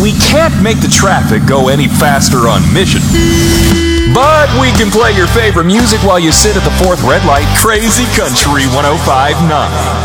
We can't make the traffic go any faster on Mission. But we can play your favorite music while you sit at the fourth red light. Crazy Country 105.9.